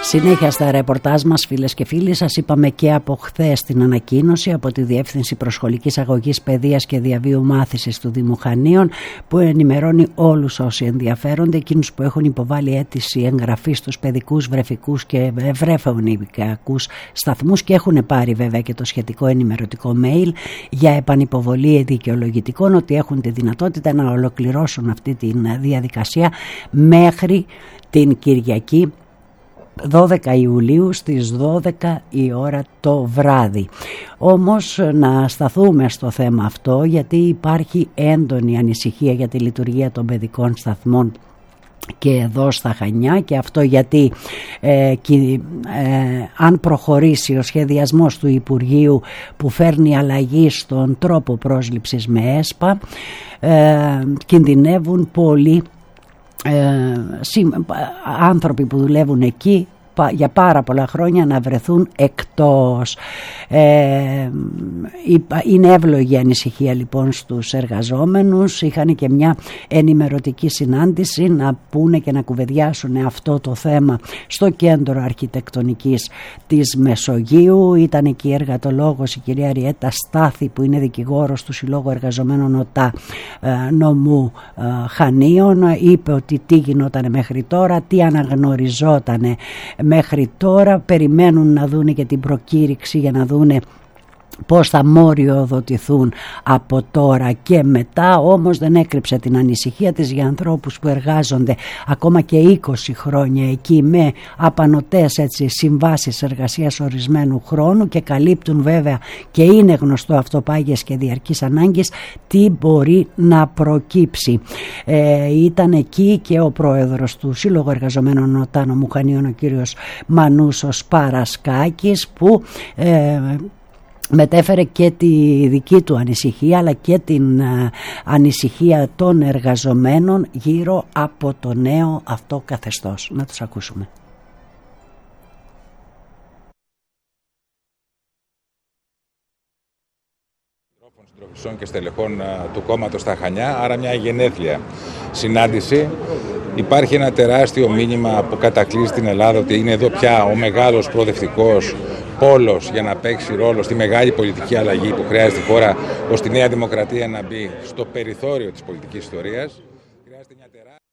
Συνέχεια στα ρεπορτάζ μας, φίλες και φίλοι, σας είπαμε και από χθες την ανακοίνωση από τη Διεύθυνση Προσχολικής Αγωγής Παιδείας και Διαβίου Μάθησης του Δήμου Χανίων, που ενημερώνει όλους όσοι ενδιαφέρονται, εκείνους που έχουν υποβάλει αίτηση εγγραφή στους παιδικούς, βρεφικούς και βρέφεωνικιακούς σταθμούς και έχουν πάρει βέβαια και το σχετικό ενημερωτικό mail για επανυποβολή δικαιολογητικών, ότι έχουν τη δυνατότητα να ολοκληρώσουν αυτή τη διαδικασία μέχρι την Κυριακή 12 Ιουλίου στις 12 η ώρα το βράδυ. Όμως να σταθούμε στο θέμα αυτό, γιατί υπάρχει έντονη ανησυχία για τη λειτουργία των παιδικών σταθμών και εδώ στα Χανιά, και αυτό γιατί αν προχωρήσει ο σχεδιασμός του Υπουργείου που φέρνει αλλαγή στον τρόπο πρόσληψης με ΕΣΠΑ, κινδυνεύουν πολλοί άνθρωποι που δουλεύουν εκεί για πάρα πολλά χρόνια να βρεθούν εκτός. Είναι εύλογη ανησυχία λοιπόν στους εργαζόμενους. Είχαν και μια ενημερωτική συνάντηση να πούνε και να κουβεντιάσουν αυτό το θέμα στο Κέντρο Αρχιτεκτονικής της Μεσογείου. Ήταν εκεί η εργατολόγος η κυρία Ριέτα Στάθη, που είναι δικηγόρος του Συλλόγου Εργαζομένων ΟΤΑ νομού Χανίων. Είπε ότι τι γινόταν μέχρι τώρα, τι αναγνωριζόταν μέχρι τώρα. Περιμένουν να δούνε και την προκήρυξη για να δούνε πώς θα μοριοδοτηθούν από τώρα και μετά. Όμως δεν έκρυψε την ανησυχία της για ανθρώπους που εργάζονται ακόμα και 20 χρόνια εκεί με απανωτές συμβάσεις εργασίας ορισμένου χρόνου και καλύπτουν βέβαια, και είναι γνωστό αυτό, πάγιες και διαρκείς ανάγκες, τι μπορεί να προκύψει. Ήταν εκεί και ο πρόεδρος του Σύλλογου Εργαζομένων ΟΤΑ νομού Χανίων, ο κύριος Μανούσος Παρασκάκης, που μετέφερε και τη δική του ανησυχία αλλά και την ανησυχία των εργαζομένων γύρω από το νέο αυτό καθεστώς. Να τους ακούσουμε. Συντροφισσών και στελεχών του κόμματος στα Χανιά, άρα μια γενέθλια συνάντηση. Υπάρχει ένα τεράστιο μήνυμα που κατακλείζει την Ελλάδα, ότι είναι εδώ πια ο μεγάλος προοδευτικός πόλος για να παίξει ρόλο στη μεγάλη πολιτική αλλαγή που χρειάζεται η χώρα, ώστε η Νέα Δημοκρατία να μπει στο περιθώριο της πολιτικής ιστορίας.